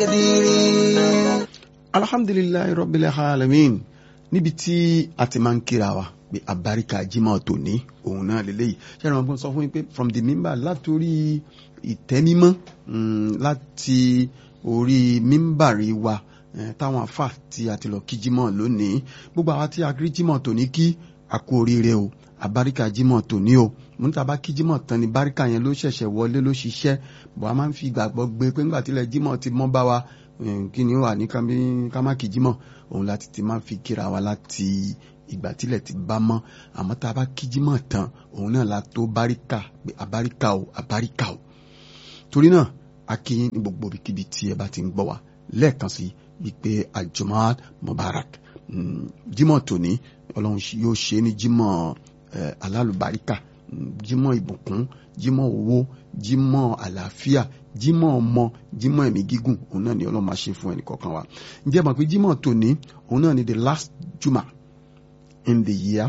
alhamdulillahi rabbil alamin. Níbi tí a ti máa ń kíra wa pé àbáríkà jímọ̀ tòní òun náà lélẹ́yìí ṣé ẹ̀rọ ọgbọ́n sọ fún yín pé from the member látòrí ìtẹ́mímọ́ láti orí mímbàrí wa táwọn afá tí a ti lọ kí jímọ̀ lónìí gbogbo àwa tí a rí jímọ̀ tòní kí a kú oríire o àbáríkà jímọ̀ tòní o mo ní tàbá kí jímọ̀ tán ni báríkà yẹn ló ṣẹ̀ṣẹ̀ wọlé ló ṣiṣẹ́ bọ̀ a máa ń fi ìgbàgbọ́ gbé pé ńgbà tílẹ̀ jímọ̀ ti mọ́ bá wa kí ni ó wà ní kámákì jímọ̀ òun láti ti máa fi kíra wa láti ìgbà tílẹ̀ ti bá mọ́ àmọ́ tá a bá kí jímọ̀ tán òun náà la tó báríkà pé àbáríkà o àbáríkà o torí náà a kí yín ní gbogbo ibikíbi tí ẹ bá ti ń gbọ́ wa lẹ́ẹ̀kan sí wípé aljumaat mubarak jímọ̀ tòní ọlọ́run yóò ṣe ní jímọ̀ alálùbáríkà jímọ̀ ìbùkún jímọ̀ owó jímọ̀ àlàáfíà jímọ̀ ọmọ jímọ̀ ẹ̀mí gígùn òun náà ni ọlọ́run máa ṣe fún ẹnì kọ̀ọ̀kan wa ǹjẹ́ mọ̀ pé jímọ̀ tòní òun náà ni the last juma in the year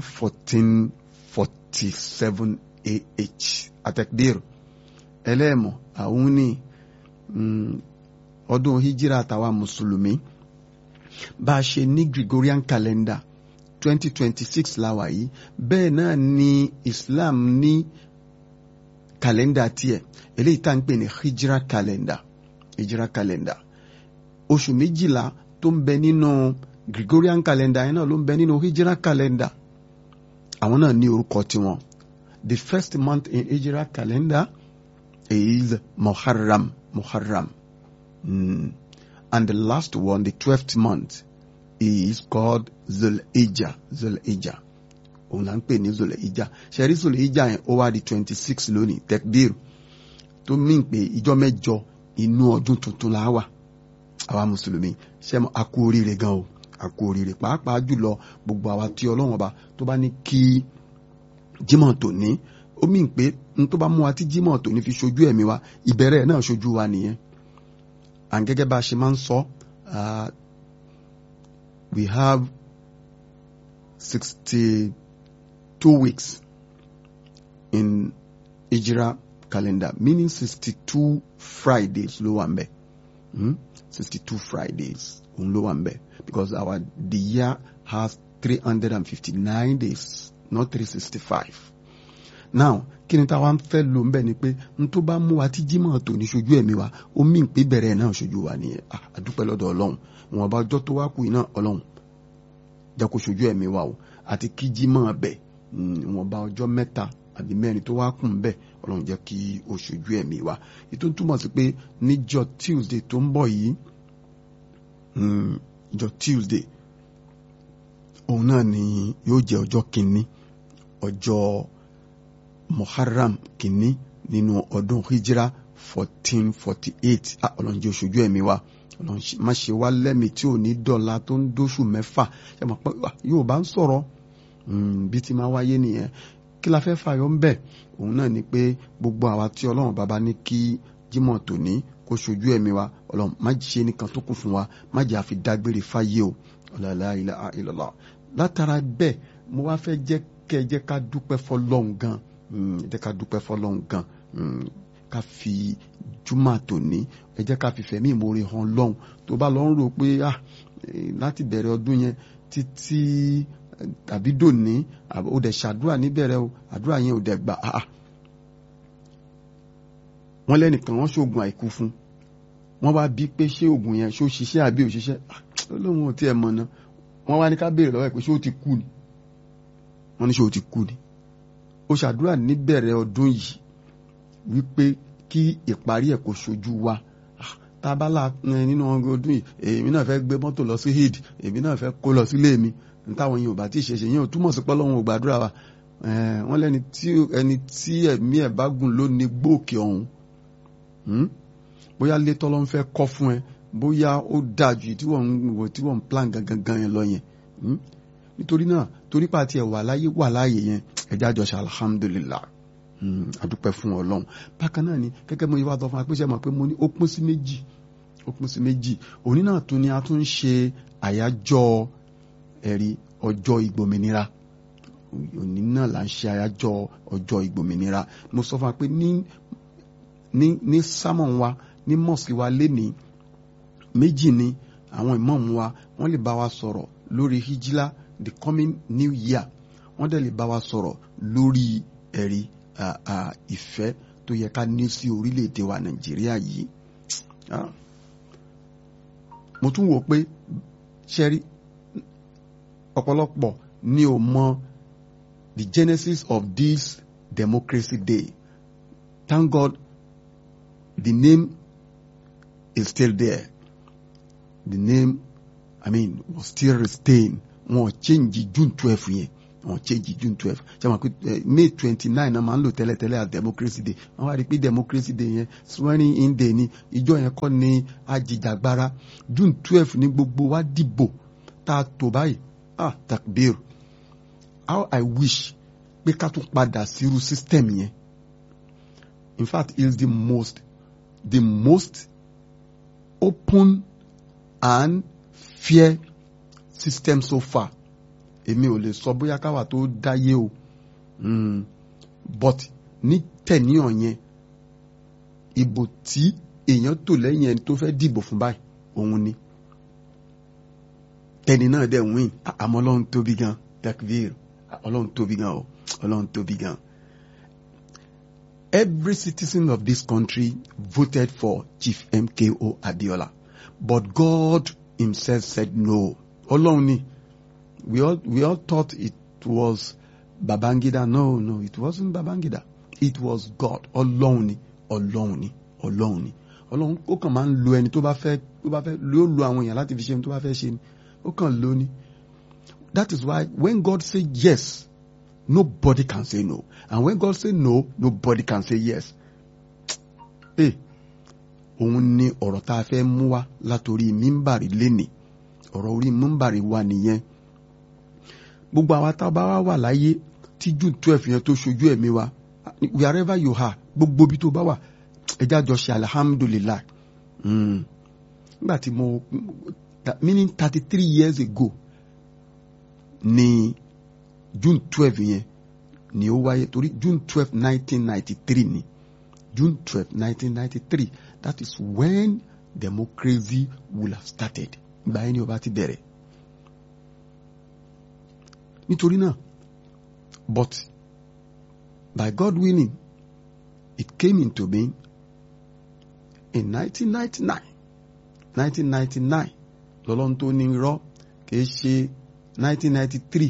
1447 AH atakbir ẹlẹ́ẹ̀mọ̀ àwọn ní ọdún hijira àtàwa mùsùlùmí bá a ṣe ní Gregorian calendar 2026 láwa yìí bẹ́ẹ̀ náà ni Islam ní kàlẹ́ndà tiẹ̀ eléyìí tá à ń pè ní hijira calendar oṣù méjìlá tó ń bẹ nínú Gregorian calendar yẹn náà ló ń bẹ nínú hijira calendar àwọn náà ní orúkọ tiwọn the first month in hijira calendar is Muharram and the last one the 12th month is called Zulhijjah òun là ń pè ní Zulhijjah ṣẹ̀rí Zulhijjah yẹn ó wá di 26 lónìí tekbir tó mí pé ìjọ mẹ́jọ inú ọdún tuntun la wà àwa mùsùlùmí ṣe a kú oríire gan o a kú oríire pàápàá jùlọ gbogbo àwa tí Ọlọ́run ọba tó bá ní kí jímọ̀ tòní ó mí pé n tó bá mú wa tí jímọ̀ tòní fi ṣojú ẹ̀mí wa ìbẹ̀rẹ̀ náà ṣojú wa nìyẹn à ń gẹ́gẹ́ bá a ṣe máa ń sọ we have 62 weeks in Hijra calendar, meaning 62 Fridays ló wà ńbẹ̀. 62 Fridays ló wà ńbẹ̀ because the year has 359 days, not 365. Now, kí ni táwa ń fẹ́ lò ńbẹ̀ ni pé n tó bá mú wa tí jímọ̀ tòní ṣojú ẹ̀mí wa ó mí pé bẹ̀rẹ̀ náà ṣojú wa nìyẹn. Àdúpẹ́ lọ́dọ̀ Ọlọ́run wọn bá ọjọ́ tó wá kù iná Ọlọ́run jẹ́ kó ṣojú ẹ̀mí wa o àti kí jímọ̀ bẹ̀ wọn bá ọjọ́ mẹ́ta àbí mẹ́rin tó wá kù ńbẹ̀ Ọlọ́run jẹ́ kí ó ṣojú ẹ̀mí wa ètò túmọ̀ sí pé níjọ́ Tuesday tó ń bọ̀ yìí ìjọ́ Tuesday òun náà ni yóò jẹ́ ọjọ́ kìíní ọjọ́ Muharram kìíní nínú ọdún hijira 1448 Ọlọ́run jẹ́ ṣojú ẹ̀mí wa Ọlọ́run má ṣe wá lẹ́mìí tí ò ní dọ̀la tó ń dóṣù mẹ́fà ṣe mọ̀ pé yóò bá ń sọ̀rọ̀ bí ti máa wáyé nìyẹn kí la fẹ́ fàyọ ń bẹ̀ òun náà ni pé gbogbo àwa tí Ọlọ́run bàbá ní kí jímọ̀ tòní kó ṣojú ẹ̀mí wa Ọlọ́run má ṣe nìkan tó kù fún wa má jẹ́ àfi dágbére fáyé o la ilaha illallah látara bẹ́ẹ̀ mo wá fẹ́ jẹ́ ká dúpẹ́ fọlọ́run gan ká fi júmọ̀ tòní ẹ jẹ́ ká fi fẹ̀mí ìmoore hàn lọ́hùn tó bá lọ ń rò pé láti bẹ̀rẹ̀ ọdún yẹn títí tàbí dòní ó dẹ̀ ṣàdúrà níbẹ̀rẹ̀ o àdúrà yẹn ò dẹ̀ gbà wọ́n lẹ́nìkan wọ́n ṣoògùn àìkú fún wọ́n wá bí pé ṣé oògùn yẹn ṣó ṣiṣẹ́ àbí ò ṣiṣẹ́ lóhun ò tiẹ̀ mọ̀ náà wọ́n wá ní ká béèrè lọ́wọ́ ẹ̀ pé ṣé ó ti kú ni wọ́n ní ṣé ó ti kú ni ó ṣàdúrà níbẹ̀rẹ̀ ọdún yìí wípé kí ìparí ẹ̀ kò ṣojú wa tábàlà nínú ọdún yìí èmi náà fẹ́ gbé mọ́tò lọ sí Eid èmi náà fẹ́ kó lọ sílé mi táwọn yìí ò bá tí ì ṣe yẹn ò túmọ̀ sí pé Ọlọ́run ò gbàdúrà wa wọ́n lẹ́ni tí ẹ̀mí ẹ̀ bá gùn ló ní gbòòkè ọ̀hún bóyá létọ́ ló ń fẹ́ kọ́ fún ẹ bóyá ó dáa ju tí wọ́n ń plan gangan yẹn lọ yẹn nítorí náà torí pàtí ẹ̀ wà láàyè yẹn ẹ̀já jọ̀ṣà alhamdulillah adúpẹ́ fún Ọlọ́run bákan náà ni gẹ́gẹ́ mo yíwá tó fún apẹ́sẹ̀ mọ̀ pé mo ní ó pín sí méjì òní náà tún ni a tún ń ṣe àyájọ́ ẹ̀rí ọjọ́ ìgbòmìnira òní náà là ń ṣe àyájọ́ ọjọ́ ìgbòmìnira mo sọ fún wa pé ní sámọ̀ wa ní mosque wa lénìí méjì ni àwọn ìmáàmù wa wọ́n lè bá wa sọ̀rọ̀ lórí hijila the coming new year, wọ́n dẹ̀ lè bá wa sọ̀rọ̀ lórí ẹ̀rí ìfẹ́ tó yẹ ká ní sí orílẹ̀-èdè wa Nàìjíríà yìí. Mo tún wò pé ṣẹ́rí ọ̀pọ̀lọpọ̀ ni ò mọ the genesis of this Democracy Day. Thank God the name is still there. The name, was still retained. Wọ́n change June 12 yẹn. Wọ́n change June 12. Ṣé wọ́n pé May 29 náà máa ń lò tẹ́lẹ̀tẹ́lẹ̀ as Democracy Day. Wọ́n wá rí pé Democracy Day yẹn swearing in day ni. Ìjọ yẹn kọ́ ni ajìjàgbara. June 12 ni gbogbo wa dìbò. Tá a tó báyìí. Takbir. How I wish pé ká tún padà sírú system yẹn. In fact, it's the most open and fair system so far. Èmi ò lè sọ bóyá káwa tó dáyé o. But ní tẹ̀níyàn yẹn, ìbò tí èèyàn tò lẹ́yìn ẹni tó fẹ́ dìbò fún báyìí, òun ni. Tẹni náà dẹ̀ win. Àmọ́ Ọlọ́run tóbi gan. Takbir. Ọlọ́run tóbi gan o. Ọlọ́run tóbi gan. Every citizen of this country voted for Chief MKO Abiola. But God himself said no. Ọlọ́run ni. We all thought it was Babangida. No, it wasn't Babangida. It was God. Ọlọ́run ni. Ọlọ́run ó kàn máa ń lo ẹni tó bá fẹ́ lo àwọn èèyàn láti fi ṣe ẹni tó bá fẹ́ ṣe ni. Ó kàn lo ni. That is why when God say yes, nobody can say no. And when God say no, nobody can say yes. Òun ni ọ̀rọ̀ tá a fẹ́ mú wá látorí mímbàrí lénìí. Ọ̀rọ̀ orí mímbàrí wa nìyẹn. Gbogbo àwa tá a bá wà láyé tí June 12 yẹn tó ṣojú ẹ̀mí wa, wherever you are, gbogbo bí tó bá wà, ẹ já jọ ṣe alhamdulillah. Nígbà tí meaning 33 years ago ni June 12 yẹn ni ó wáyé, torí June 12 1993 ni. June 12 1993, that is when democracy will have started. Ìgbà yẹn ni ó bá ti bẹ̀rẹ̀. Nítorí náà, but by God willing, it came into being in 1999. 1999 lọ́lọ́run tó ní irọ́ kìí ṣe 1993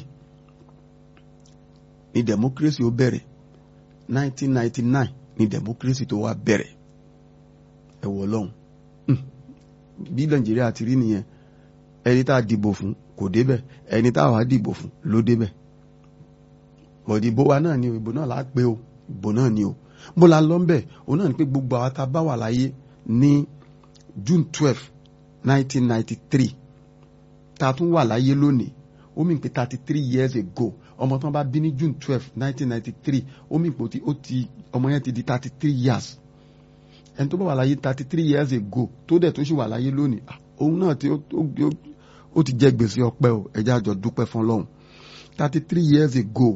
ni democracy ó bẹ̀rẹ̀. 1999 ni democracy tó wá bẹ̀rẹ̀. Ẹ wò Ọlọ́run. Bí Nàìjíríà ti rí nìyẹn. Ẹni tá a dìbò fún kò débẹ̀, ẹni tá a wá dìbò fún ló débẹ̀. Ìbò wa náà ni o, ìbò náà là á pé o, ìbò náà ni o. Bó la lọ ń bẹ̀, òun náà ni pé gbogbo àwọn tá a bá wà láyé ní June 12 1993 tá a tún wà láyé lónìí, ó mì pé 33 years ago, ọmọ tán bá bí ní June 12 1993, ó mì pé ọmọ yẹn ti di 33 years. Ẹni tó bá wà láyé 33 years ago tó dẹ̀ tó ṣì wà láyé lónìí, òun náà ó ti jẹ gbèsè ọpẹ́ o. Ẹ jẹ́ á jọ dúpẹ́ fún Ọlọ́run. 33 years ago,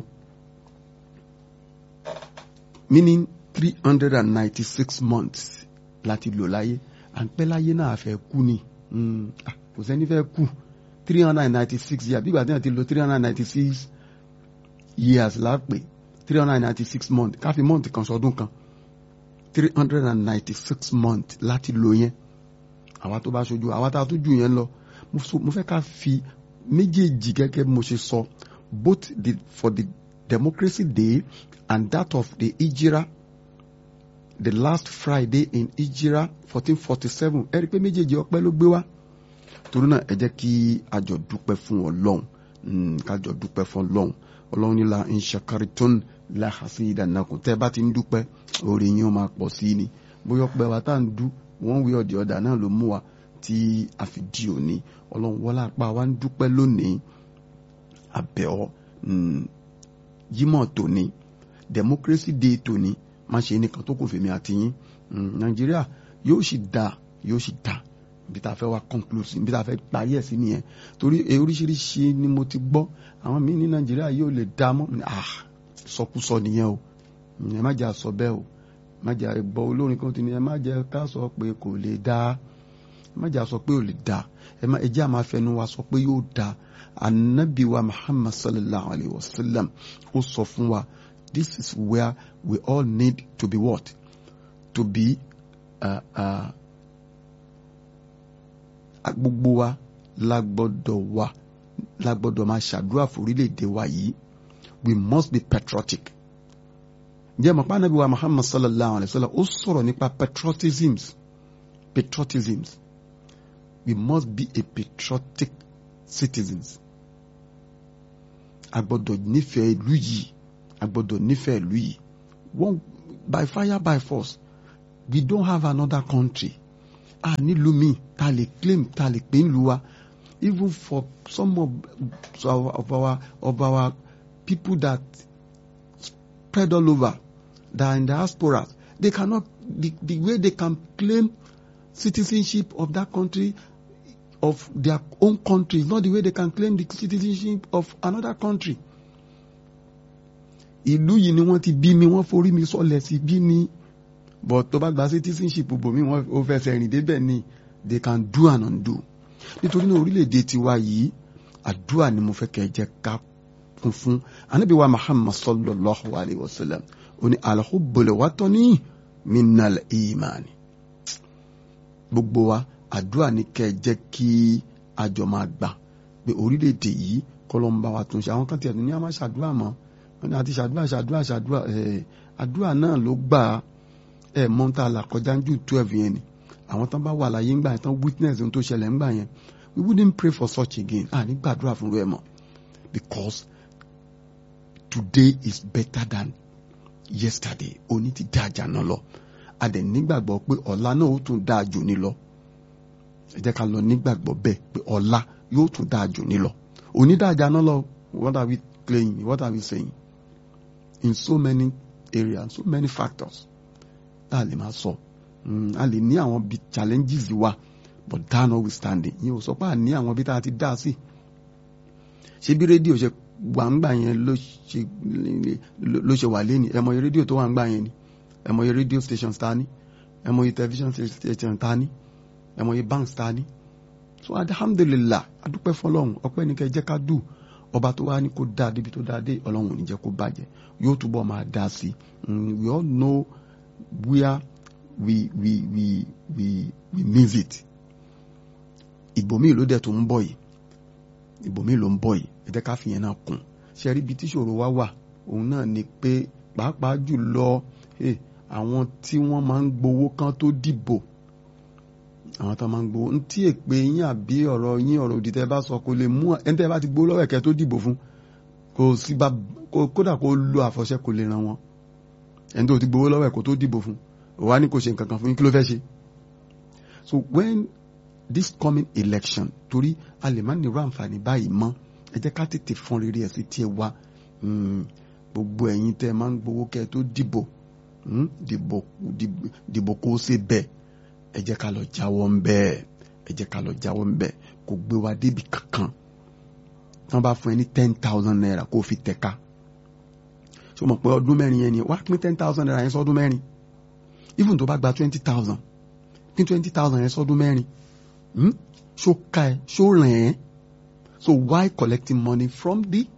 meaning 396 months láti lò láyé. À ń pẹ́ láyé náà fẹ́ kú ni. Kò sẹ́ni fẹ́ kú. 396 years, bí ìgbà tí wọ́n ti lo 396 years lápè, 396 months, ká fi month kan sọdún kan. 396 months láti lò yẹn. Àwa tó bá ṣojú, àwa tá a tún jù yẹn lọ. Mo fẹ́ ká fi méjèèjì gẹ́gẹ́ bí mo ṣe sọ, both for the Democracy Day and that of the Hijra, the last Friday in Hijra 1447. Ẹ rí pé méjèèjì ọpẹ́ ló gbé wá. Torí náà ẹ jẹ́ kí a jọ dúpẹ́ fún Ọlọ́run. Ká jọ dúpẹ́ fún Ọlọ́run. Ọlọ́run ní la in shakartum la hasidannakum. Tẹ́ bá ti ń dúpẹ́, oore yín ó máa pọ̀ sí ni. Bóyá ọpẹ́ wa tá ń dú one way or the other náà ló mú wa tí a fi di òní. Ọlọ́run wọlá apá wa ń dúpẹ́ lónìí. Àbẹ̀ọ́ Jímọ̀ tòní, Democracy Day tòní, má ṣe nìkan tó kò fèmí àti yín. Nàìjíríà yóò sì dá bí ta fẹ́ wá conclude, bí ta fẹ́ parí ẹ̀ sí nìyẹn. Torí oríṣiríṣi ni mo ti gbọ́, àwọn míì ní Nàìjíríà yóò lè dá mọ́. Sọkúsọ nìyẹn o. Ẹ má jẹ́ àsọ bẹ́ẹ̀ o. Má jẹ́ gbọ́ olórin kan tí ni ẹ má jẹ́ ká sọ pé kò lè dá. má jà sọ pé ò lè dá, ẹ jẹ́ àmà fẹnu wa sọ pé yóò dá. Ànábì wa Muhammad sallallahu alayhi wa sallam ó sọ fún wa, this is where we all need to be what? To be gbogbo wa lágbọ́dọ̀ máa ṣàdúrà fún orílẹ̀-èdè wa yìí. We must be patriotic. Ǹjẹ́ mọ̀ pé Ànábì wa Muhammad sallallahu alayhi wa sallam ó sọ̀rọ̀ nípa patriotisms. We must be a patriotic citizens. A gbọ́dọ̀ nífẹ̀ẹ́ ìlú yìí. One, by fire, by force. We don't have another country. Nílùú mi ta lè claim, ta lè pè nílùú wa. Even for some of our people that spread all over, that are in diaspora, they cannot, the way they can claim citizenship of that country, of their own country, is not the way they can claim the citizenship of another country. Ìlú yìí ni wọ́n ti bí mi, wọ́n forí mi sọlẹ̀ sí bí ni, but tó bá gba citizenship bòmí wọ́n ó fẹsẹ̀ rìn débẹ̀ ni, they can do and undo. Nítorí náà orílẹ̀-èdè tiwa yìí, àdúrà ni mo fẹ́ kẹ́ jẹ́ ká kún fún. Ànábì wa Muhammad sallallahu alayhi wa sallam ó ní al-hubbul watani minal imani. Gbogbo wa àdúrà ni kẹ́ jẹ́ kí àjọ máa gbà pé orílẹ̀-èdè yìí kọ́lọ́mbà wa tún ṣe. Àwọn kan tiẹ̀ ní a máa ṣàdúrà mọ́, wọ́n ní àti ṣàdúrà àdúrà náà ló gbà mọ́ńtà làkọjá jù 12 yẹn ni. Àwọn tán bá wà láyé ńgbà yẹn tán witness ohun tó ṣẹlẹ̀ ńgbà yẹn, we wouldn't pray for such again. Ní gbàdúrà fún rẹ̀ mọ́, because today is better than yesterday. Òní ti dáa jàná lọ. A dẹ̀ nígbàgbọ́ pé ọ̀la náà ó tún dáa jù ní lọ. Ẹ jẹ́ ká lọ nígbàgbọ́ bẹ́ẹ̀ pé ọ̀la yóò tún dáa jù ní lọ. Òní dáa jàná lọ. What are we claiming? What are we saying? In so many areas, so many factors. A lè máa sọ. A lè ní àwọn big challenges wa, but that notwithstanding, yìí ò sọ pé à ní àwọn bí tá a ti dá sí. Ṣé bí rédíò ṣe wà ń gbà yẹn ló ṣe wà lẹ́ni? Ẹ mọye rédíò tó wà ń gbà yẹn ni? Ẹ mọye radio stations ta ní? Ẹ mọye television stations ta ní? Ẹ mọye banks ta ní? So alhamdulillah, adúpẹ́ fọlọ́run, ọpẹ́ ní kẹ́ jẹ́ ká dù. Ọba tó wá ní kó dá débi tó dá dé, Ọlọ́run ò ní jẹ́ kó bàjẹ́, yóò túbọ̀ máa dá sí. We all know where we miss it. Ìbòmí ló dẹ̀ tó ń bọ̀ yìí. Ẹ jẹ́ ká fi yẹn náà kún. Ṣé rí ibi tí ìṣòro wa wà? Òun náà ni pé pàápàá jùlọ àwọn tí wọ́n máa ń gbowó kan tó dìbò. Àwọn tó máa ń gbowó. Tí èpè yín àbí ọ̀rọ̀ yín ọ̀rọ̀ òdì tẹ́ bá sọ kó lè mú ẹni tẹ́ bá ti gbowó lọ́wọ́ ẹ̀kẹ́ tó dìbò fún. Kódà kó lo àfọ̀ṣẹ kò lè ran wọn. Ẹni tó ti gbowó lọ́wọ́ ẹ̀kọ́ tó dìbò fún. Wà ní kò ṣe nǹkan kan fún yín, kí ló fẹ́ ṣe? So when this coming election, torí a lè má ní irú àǹfààní báyìí mọ́, ẹ jẹ́ ká tètè fọ́n rere ẹ̀ sí tí ẹ wá. Gbogbo ẹ̀yin tẹ́ máa ń gbowó kẹ́ tó dìbò, dìbò kó ṣe bẹ́ẹ̀, ẹ jẹ́ ká lọ jáwọ́ ń bẹ́ẹ̀, kò gbé wa débi kankan. Tán bá fún ẹ ní 10,000 naira kó fi tẹ̀ka. Ṣé o mọ̀ pé ọdún mẹ́rin yẹn ni wá pín 10,000 naira yẹn sọ́dún mẹ́rin? Even tó bá gba 20,000, pín 20,000 yẹn sọ́dún mẹ́rin. Ṣó ká ẹ, ṣó ràn ẹ́? So why collecting money from the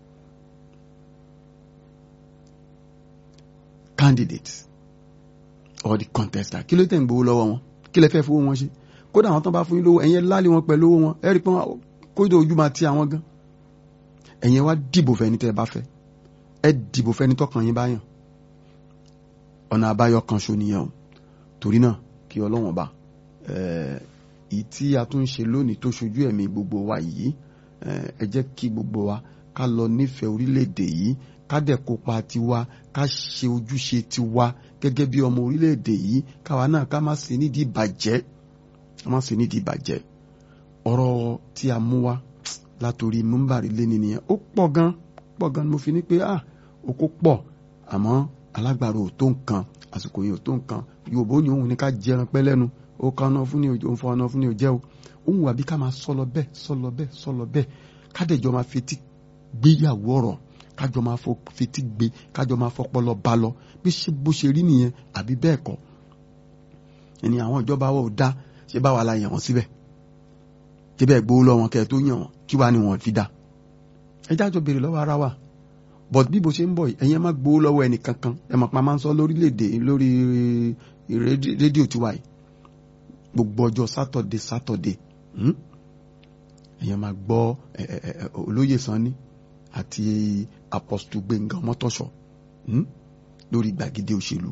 candidates or the contestant? Kí ló tẹ̀ ń gbowó lọ́wọ́ wọn? Kí lẹ fẹ́ fowó wọn ṣe? Kódà àwọn tán bá fún yín lówó, ẹ̀yin láàlì wọn pẹ̀lú owó wọn, ẹ rí pé kódà ojú máa ti àwọn gan. Ẹ̀yin wá dìbò fẹ́ni tẹ́ ẹ bá fẹ́. Ẹ dìbò fẹ́ni tọ́kàn yín bá yàn. Ọ̀nà àbáyọ kan ṣo nìyẹn o. Torí náà kí Ọlọ́run bá èyí tí a tún ń ṣe lónìí tó ṣojú ẹ̀mí gbogbo wa yìí, ẹ jẹ́ kí gbogbo wa ká lọ nífẹ̀ẹ́ orílẹ̀-èdè yìí, ká dẹ̀ kópa tiwa, ká ṣe ojúṣe tiwa gẹ́gẹ́ bí ọmọ orílẹ̀-èdè yìí, káwa náà ká má ṣe nídìí ìbàjẹ́. Ọ̀rọ̀ tí a mú wá látòrí múmbàrí lẹ́ni nìyẹn, ó pọ̀ gan mo fi ní pé oko pọ̀, àmọ́ alágbára ò tó nǹkan, àsìkò yìí ò tó nǹkan. Yorùbá ní òun ní ká jẹran pẹ́ lẹ́nu, ó kan náà fún ní òjò, ó ń fọ ọ̀nà fún ní òjẹ́ o. Òun wà bí ká máa sọ lọ bẹ́ẹ̀, kádẹ̀jọ́ máa fetí gbéyàwó ọ̀rọ̀, kájọ máa fetí gbé, kájọ máa fọpọlọ bá lọ bí bó ṣe rí nìyẹn àbí bẹ́ẹ̀ kọ́. Ẹni àwọn ìjọba wa ò dá, ṣé báwa la yàn wọ́n síbẹ̀ ṣé bẹ́ẹ̀ gbowó lọ́wọ́ kẹ́ ẹ tó yàn wọ́n kí wàá ní wọ́n fi dá ẹ jájọ béèrè lọ́wọ́ ara wa but bí bó ṣe ń bọ̀ yìí ẹ̀yin ẹ má gbowó lọ́wọ́ ẹnì kankan ẹ mọ̀ pa máa ń sọ lórílẹ̀‐èdè lórí rédíò tiwa yìí gbogbo ọjọ́ sátọ̀dé ẹ̀yin máa gbọ́ olóyè Sanni àti Apostle Gbénga Ọmọ́tọ́ṣọ̀ lórí gbàgede òṣèlú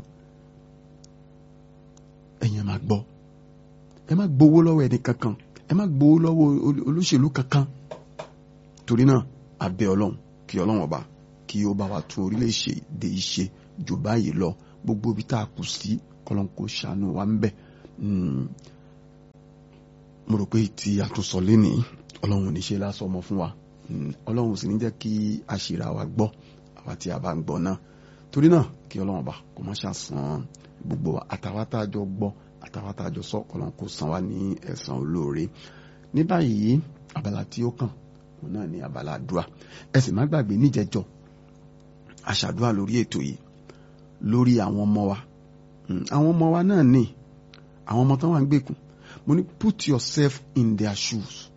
ẹ̀yin máa gbọ́ ẹ má gbowó lọ́wọ́ ẹni kankan ẹ má gbowó lọ́wọ́ olóṣèlú kankan torí náà a bẹ̀ Ọlọ́run kí Ọlọ́run ọba kí ó bá wa tún orílẹ̀-èdè yìí ṣe jù báyìí lọ gbogbo ibi tá a kù sí kọ́lọ́n kó ṣàánú wa ń bẹ̀ mo rò pé tí a tún sọ lénìí Ọlọ́run ò ní ṣe lásán ọmọ fún wa Ọlọ́run sì ní jẹ́ kí àṣírí wa gbọ́ àwa tí a bá ń gbọ́ náà torí náà kí Ọlọ́run ọba kó má ṣàsan gbogbo àtàwátàjọ gbọ́ àtàwátàjọ sọ Ọlọ́run kó san wá ní ẹ̀san olóore ní báyìí abala tí ó kàn òun náà ní abala àdúrà ẹ sì má gbàgbé níjẹjọ àṣàdúrà lórí ètò yìí lórí àwọn ọmọ wa náà ní àwọn ọmọ tán wà ń gbèkùn mo ní put yourself in their shoes